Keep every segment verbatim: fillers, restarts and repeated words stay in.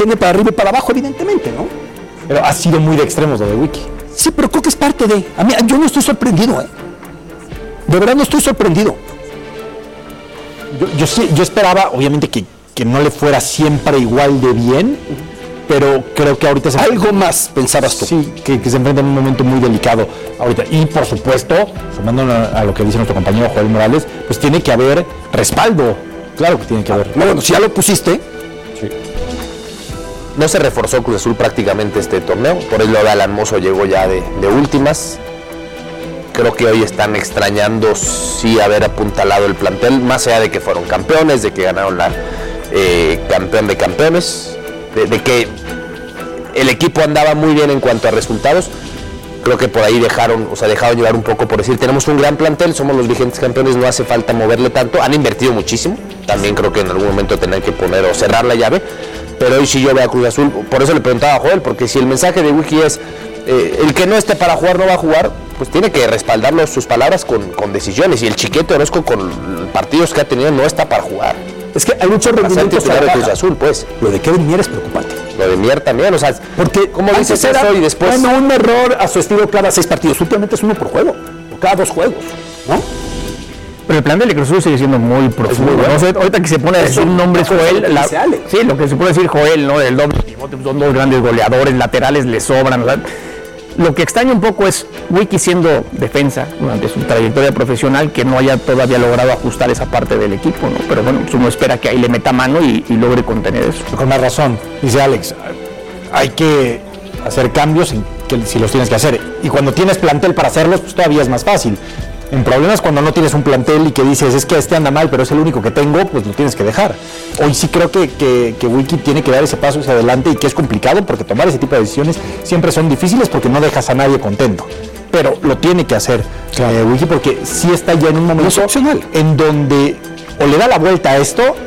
tiene para arriba y para abajo, evidentemente, ¿no? Pero ha sido muy de extremos lo de Wiki. Sí, pero creo que es parte de... A mí, yo no estoy sorprendido, ¿eh? De verdad no estoy sorprendido. Yo, yo, sí, yo esperaba, obviamente, que, que no le fuera siempre igual de bien, pero creo que ahorita... Se Algo más pensabas tú. Sí, que, que se enfrenta en un momento muy delicado ahorita. Y, por supuesto, sumando a, a lo que dice nuestro compañero Joel Morales, pues tiene que haber respaldo. Claro que tiene que haber. No, bueno, si ya lo pusiste... Sí. No se reforzó Cruz Azul prácticamente este torneo, por eso lo de Alan Mozo llegó ya de, de últimas. Creo que hoy están extrañando sí haber apuntalado el plantel, más allá de que fueron campeones, de que ganaron la eh, campeón de campeones, de, de que el equipo andaba muy bien en cuanto a resultados. Creo que por ahí dejaron, o sea, dejaron llevar un poco por decir, tenemos un gran plantel, somos los vigentes campeones, no hace falta moverle tanto. Han invertido muchísimo, también creo que en algún momento tendrán que poner o cerrar la llave. Pero hoy sí yo veo a Cruz Azul, por eso le preguntaba a Joel, porque si el mensaje de Wiki es eh, el que no esté para jugar no va a jugar, pues tiene que respaldarlo sus palabras con, con decisiones, y el Chiquete Orozco con partidos que ha tenido no está para jugar. Es que hay muchos rendimientos de Cruz Azul, pues. Lo de Kevin Mier es preocupante. Lo de Mier también, o sea, porque ¿cómo dices era, eso y después? Bueno, un error a su estilo cada seis partidos, últimamente es uno por juego, o cada dos juegos, ¿no? Pero el plan de Cruz Azul sigue siendo muy profundo. Muy bueno. No sé, ahorita que se pone a decir un nombre es Joel. La, sí, lo que se puede decir Joel, ¿no? El doble pivote, son dos grandes goleadores, laterales le sobran, ¿verdad? Lo que extraña un poco es Wiki siendo defensa durante su trayectoria profesional, que no haya todavía logrado ajustar esa parte del equipo, ¿no? Pero bueno, pues uno espera que ahí le meta mano y, y logre contener eso. Con más razón, dice Alex, hay que hacer cambios en que, si los tienes que hacer. Y cuando tienes plantel para hacerlos, pues todavía es más fácil. En problemas cuando no tienes un plantel y que dices, es que este anda mal, pero es el único que tengo, pues lo tienes que dejar. Hoy sí creo que, que, que Wiki tiene que dar ese paso hacia adelante, y que es complicado porque tomar ese tipo de decisiones siempre son difíciles porque no dejas a nadie contento. Pero lo tiene que hacer claro. eh, Wiki, porque sí está ya en un momento opcional en donde o le da la vuelta a esto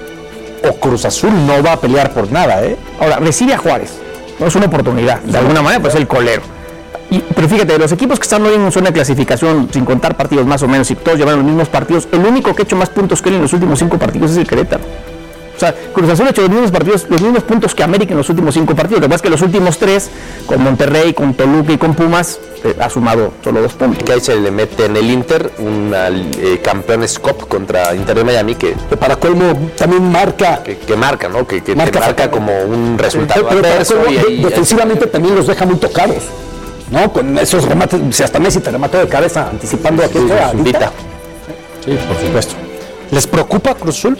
o Cruz Azul no va a pelear por nada, ¿eh? Ahora, recibe a Juárez, no es una oportunidad, de alguna manera pues es el colero. Y, pero fíjate, de los equipos que están hoy en zona de clasificación, sin contar partidos más o menos, y todos llevan los mismos partidos, el único que ha hecho más puntos que él en los últimos cinco partidos es el Querétaro. O sea, Cruz Azul ha hecho los mismos partidos, los mismos puntos que América en los últimos cinco partidos. Lo que pasa es que los últimos tres, con Monterrey, con Toluca y con Pumas, eh, ha sumado solo dos puntos. Que ahí se le mete en el Inter una eh, campeones Cup contra Inter de Miami, que, que para colmo también marca que, que marca, ¿no? Que, que marca, te marca como un resultado pero, pero adverso, colmo, y ahí, defensivamente ahí, también los deja muy tocados, ¿no? Con esos remates, si hasta Messi te remató de cabeza anticipando a aquel sí, sí, sí, por supuesto. ¿Les preocupa Cruz Azul?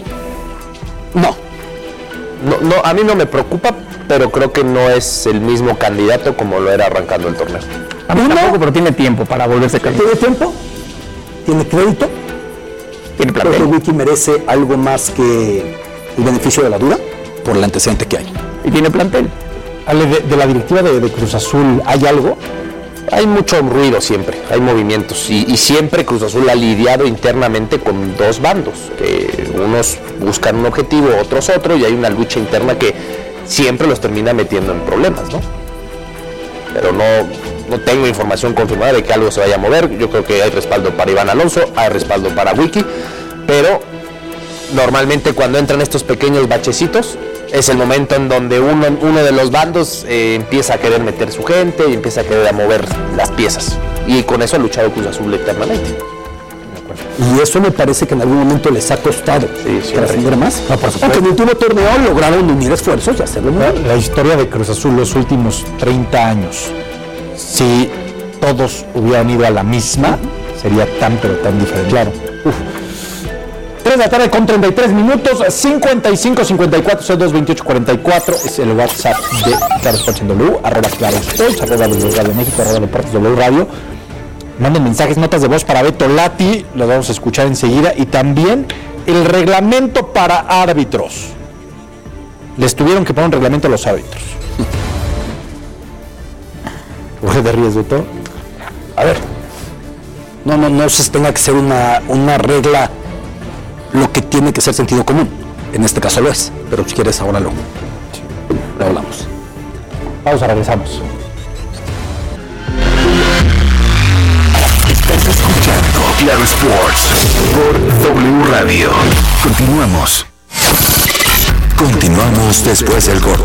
No. No, no, a mí no me preocupa, pero creo que no es el mismo candidato como lo era arrancando el torneo. A mí tampoco, pero tiene tiempo para volverse candidato. ¿Tiene tiempo? ¿Tiene crédito? ¿Tiene plantel? Creo que Wiki merece algo más que el beneficio de la duda por el antecedente que hay. ¿Y tiene plantel? Ale, de, de la directiva de, de Cruz Azul, ¿hay algo? Hay mucho ruido siempre, hay movimientos, y, y siempre Cruz Azul ha lidiado internamente con dos bandos, que unos buscan un objetivo, otros otro, y hay una lucha interna que siempre los termina metiendo en problemas, ¿no? Pero no, no tengo información confirmada de que algo se vaya a mover. Yo creo que hay respaldo para Iván Alonso, hay respaldo para Wiki, pero normalmente cuando entran estos pequeños bachecitos, es el momento en donde uno, uno de los bandos eh, empieza a querer meter su gente y empieza a querer a mover las piezas. Y con eso ha luchado Cruz Azul eternamente. Y eso me parece que en algún momento les ha costado sí, trascender más. No, por supuesto. Aunque en el último torneo lograron unir esfuerzos y hacerlo muy la, bien. La historia de Cruz Azul los últimos treinta años, si todos hubieran ido a la misma, sería tan pero tan diferente. Claro. Uf. tres de la tarde con treinta y tres minutos, cincuenta y cinco cincuenta y cuatro cero dos veintiocho cuarenta y cuatro es el WhatsApp de Claro Sports en W, arroba Claro Sports, arroba W Radio México, arroba Deportes W Radio. Manden mensajes, notas de voz para Beto Lati, los vamos a escuchar enseguida, y también el reglamento para árbitros. Les tuvieron que poner un reglamento a los árbitros. ¿Por qué te ríes, Beto? A ver, no, no, no se tenga que ser una, una regla lo que tiene que ser sentido común. En este caso lo es, pero si quieres ahora lo, lo hablamos. Vamos a regresamos. Estás escuchando Claro Sports por W Radio. Continuamos. Continuamos después del corte.